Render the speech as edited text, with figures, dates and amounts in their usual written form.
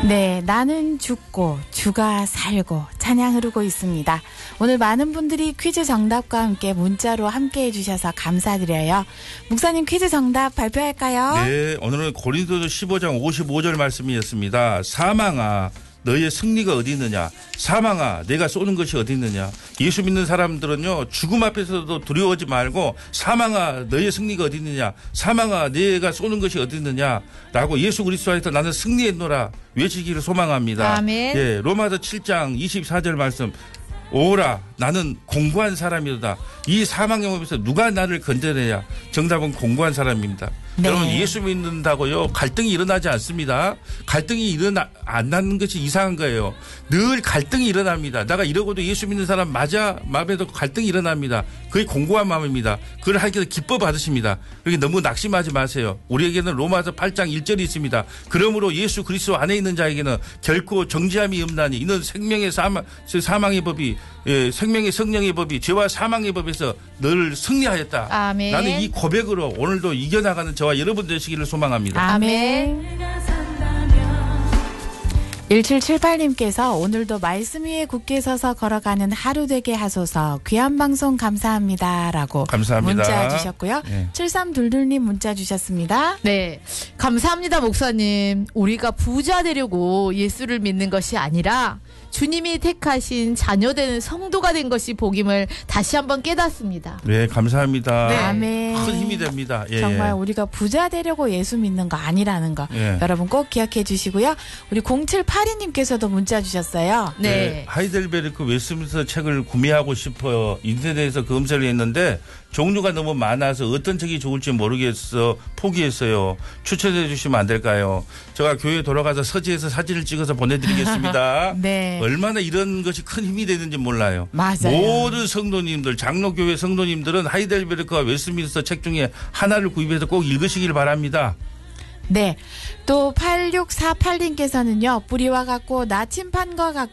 네, 나는 죽고 주가 살고 찬양 흐르고 있습니다. 오늘 많은 분들이 퀴즈 정답과 함께 문자로 함께해 주셔서 감사드려요. 목사님 퀴즈 정답 발표할까요? 네, 오늘은 고린도서 15장 55절 말씀이었습니다. 사망아 너의 승리가 어디 있느냐. 사망아 내가 쏘는 것이 어디 있느냐. 예수 믿는 사람들은요 죽음 앞에서도 두려워하지 말고 사망아 너의 승리가 어디 있느냐. 사망아 내가 쏘는 것이 어디 있느냐 라고 예수 그리스도 안에서 나는 승리했노라 외치기를 소망합니다. 아멘. 예, 로마서 7장 24절 말씀. 오라 나는 공고한 사람이다. 이 사망의 몸에서 누가 나를 건져내냐. 정답은 공고한 사람입니다. 네. 여러분 예수 믿는다고요 갈등이 일어나지 않습니다. 갈등이 안 나는 것이 이상한 거예요. 늘 갈등이 일어납니다. 내가 이러고도 예수 믿는 사람 맞아 마음에도 갈등이 일어납니다. 그게 공고한 마음입니다. 그걸 하나님께서 기뻐 받으십니다. 그렇게 너무 낙심하지 마세요. 우리에게는 로마서 8장 1절이 있습니다. 그러므로 예수 그리스도 안에 있는 자에게는 결코 정죄함이 없나니 이는 생명의 사망의 법이 생명의 성령의 법이 죄와 사망의 법에서 늘 승리하였다. 아멘. 나는 이 고백으로 오늘도 이겨나가는 저와 여러분 되시기를 소망합니다. 아멘. 1778님께서 오늘도 말씀 위에 굳게 서서 걸어가는 하루 되게 하소서 귀한 방송 감사합니다 라고 감사합니다. 문자 주셨고요. 네. 7322님 문자 주셨습니다. 네, 감사합니다 목사님. 우리가 부자 되려고 예수를 믿는 것이 아니라 주님이 택하신 자녀되는 성도가 된 것이 복임을 다시 한번 깨닫습니다. 네, 감사합니다. 네. 아멘. 큰 힘이 됩니다. 예. 정말 우리가 부자 되려고 예수 믿는 거 아니라는 거 여러분 꼭 기억해 주시고요. 우리 0782님께서도 문자 주셨어요. 네. 하이델베르크 웨스민스터 책을 구매하고 싶어요. 인터넷에서 검색을 했는데 종류가 너무 많아서 어떤 책이 좋을지 모르겠어 포기했어요. 추천해 주시면 안 될까요? 제가 교회에 돌아가서 서재에서 사진을 찍어서 보내드리겠습니다. 네. 얼마나 이런 것이 큰 힘이 되는지 몰라요. 맞아요. 모든 성도님들, 장로교회 성도님들은 하이델베르크와 웨스민스터 책 중에 하나를 구입해서 꼭 읽으시길 바랍니다. 네. 또 8648님께서는요. 뿌리와 같고 나침판과